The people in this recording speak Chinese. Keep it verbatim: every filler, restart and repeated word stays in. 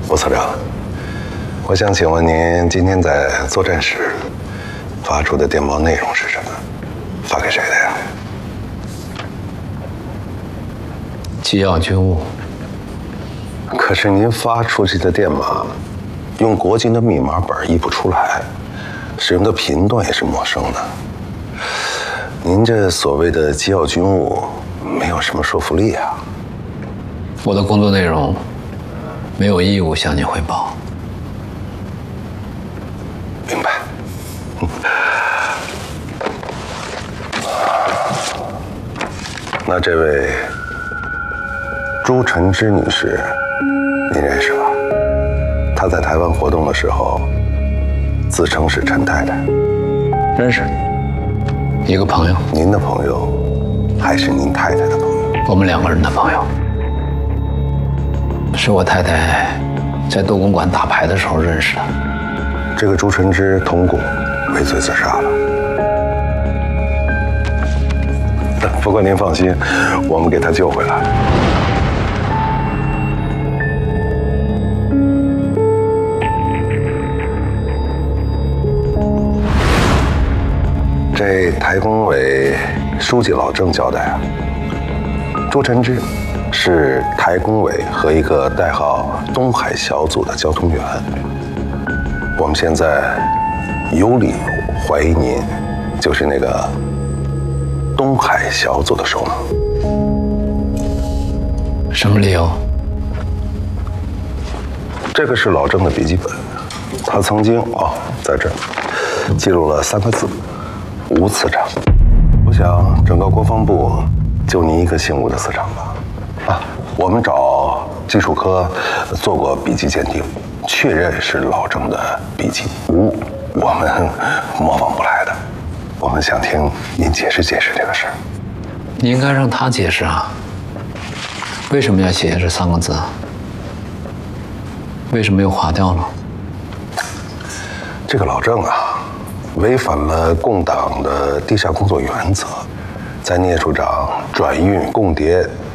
吴次长，我想请问您今天在作战室发出的电报内容是什么？发给谁的呀？ 机要军务。 可是您发出去的电码，用国军的密码本译不出来，使用的频段也是陌生的。您这所谓的机要军务，没有什么说服力啊。 我的工作内容没有义务向你汇报。 明白。那这位朱晨之女士，您认识吧？她在台湾活动的时候，自称是陈太太。 认识，一个朋友。 您的朋友，还是您太太的朋友？ 我们两个人的朋友。是我太太在斗公馆打牌的时候认识的。 这个朱晨之同股畏罪自杀了。不过您放心，我们给他救回来。这台工委书记老郑交代啊，朱晨之是台工委和一个代号东海小组的交通员。我们现在有理由怀疑您就是那个东海小组的首脑。 什么理由？ 这个是老郑的笔记本，他曾经哦，在这儿记录了三个字：吴次长。我想整个国防部就您一个姓吴的次长吧。啊，我们找技术科做过笔迹鉴定，确认是老郑的笔迹，无我们模仿不来的。我们想听您解释解释这个事儿。 你应该让他解释啊，为什么要写这三个字？为什么又划掉了？ 这个老郑啊，违反了共党的地下工作原则，在聂处长转运、共谍